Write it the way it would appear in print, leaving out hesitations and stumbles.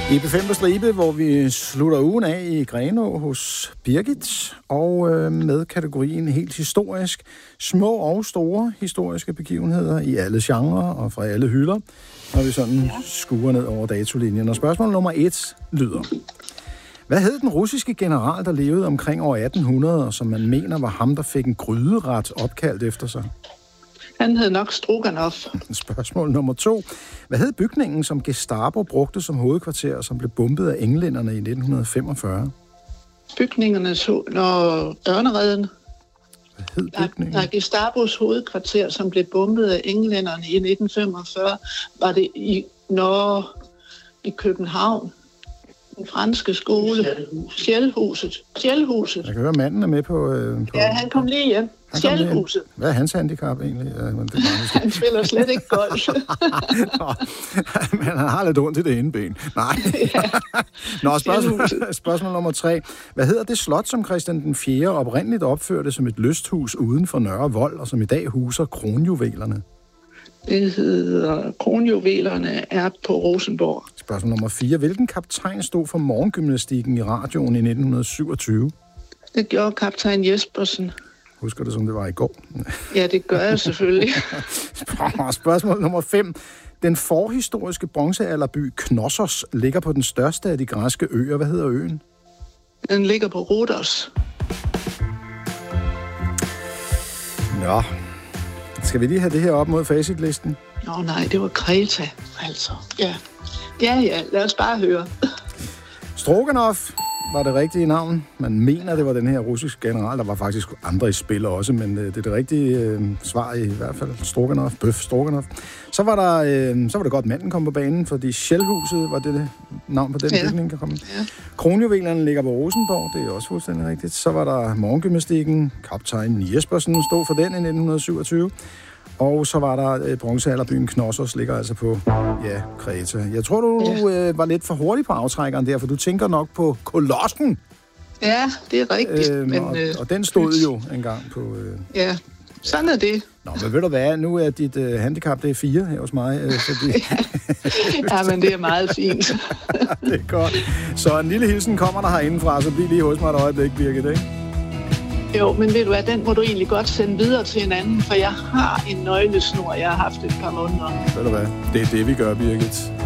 EP5 på stribe, hvor vi slutter ugen af i Grenaa hos Birgit, og med kategorien helt historisk. Små og store historiske begivenheder i alle genrer og fra alle hylder, når vi sådan skuer ned over datolinjen. Og spørgsmål nummer 1 lyder: hvad hed den russiske general, der levede omkring år 1800, og som man mener var ham, der fik en gryderet opkaldt efter sig? Han hed nok Stroganov. Spørgsmål nummer 2. Hvad hed bygningen, som Gestapo brugte som hovedkvarter, og som blev bombet af englænderne i 1945? Bygningerne Ørnereden. Hvad hed bygningen? Der er Gestapos hovedkvarter, som blev bombet af englænderne i 1945. Var det i København. Den franske skole. Sjælhuset. Jeg kan høre, manden er med på... Ja, han kom lige hjem. Sjælhuset. Hvad er hans handicap egentlig? Han spiller slet ikke golf. Men han har lidt ondt i det ene ben. Nej. Ja. Nå, spørgsmål nummer 3. Hvad hedder det slot, som Christian den 4. oprindeligt opførte som et lysthus uden for Nørre Vold, og som i dag huser kronjuvelerne? Det hedder Kronjuvelerne er på Rosenborg. Spørgsmål nummer 4. Hvilken kaptajn stod for morgengymnastikken i radioen i 1927? Det gjorde kaptajn Jespersen. Husker du, som det var i går? Ja, det gør jeg selvfølgelig. Spørgsmål nummer 5. Den forhistoriske bronzealderby Knossos ligger på den største af de græske øer. Hvad hedder øen? Den ligger på Rhodos. Nå, skal vi lige have det her op mod facitlisten? Nå nej, det var Kreta, altså. Ja, lad os bare høre. Stroganov var det rigtige navn. Man mener, det var den her russiske general. Der var faktisk andre i spil også, men det er det rigtige svar i hvert fald. Stroganov, Bøf Stroganov. Så var det godt, manden kom på banen, fordi Sjælhuset var det navn på den bygning, der kom. Ja. Kronjuvelerne ligger på Rosenborg, det er også fuldstændig rigtigt. Så var der morgengymnastikken. Kaptajn Jespersen stod for den i 1927. Og så var der bronzealderbyen Knossos, ligger altså på, Kreta. Jeg tror, du var lidt for hurtig på aftrækkeren der, for du tænker nok på Kolossen. Ja, det er rigtigt. Men, og den stod jo engang på... Ja, sådan er det. Nå, men ved du hvad, nu er dit handicap, det er 4 her hos mig. Fordi... ja, men det er meget fint. Det er godt. Så en lille hilsen kommer der herindefra, så bliv lige hos mig et øjeblik, Birgit, ikke? Jo, men ved du hvad, den må du egentlig godt sende videre til en anden, for jeg har en nøglesnor, jeg har haft et par måneder. Ved du hvad, det er det, vi gør, Birgit.